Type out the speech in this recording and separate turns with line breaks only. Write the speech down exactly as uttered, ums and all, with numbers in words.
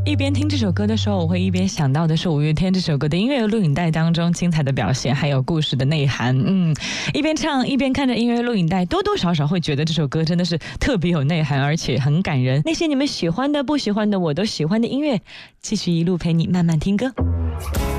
一边听这首歌的时候，我会一边想到的是五月天这首歌的音乐录影带当中精彩的表现，还有故事的内涵。嗯，一边唱一边看着音乐录影带，多多少少会觉得这首歌真的是特别有内涵，而且很感人。那些你们喜欢的、不喜欢的，我都喜欢的音乐，继续一路陪你慢慢听歌。